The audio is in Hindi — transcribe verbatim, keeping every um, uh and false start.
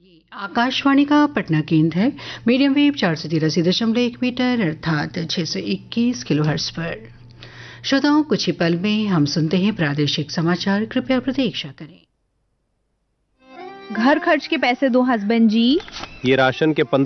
आकाशवाणी का पटना केंद्र है। मीडियम वेव चार सौ तिरासी दशमलव एक मीटर अर्थात छह सौ इक्कीस किलो हर्ट्ज पर। श्रोताओं, कुछ ही पल में हम सुनते हैं प्रादेशिक समाचार। कृपया प्रतीक्षा करें। घर खर्च के पैसे दो हस्बैंड जी। ये राशन के